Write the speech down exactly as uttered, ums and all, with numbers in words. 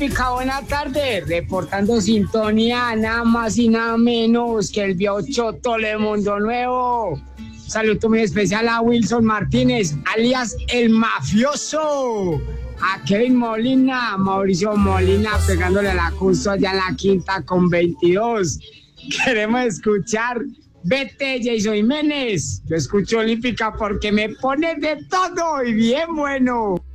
Olímpica, buena tarde. Reportando sintonía, nada más y nada menos que el Biocho Telemundo Nuevo. Saludo muy especial a Wilson Martínez, alias El Mafioso. A Kevin Molina, Mauricio Molina pegándole a la Custo allá en la quinta con veintidós. Queremos escuchar Vete, Jason Jiménez. Yo escucho Olímpica porque me pone de todo y bien bueno.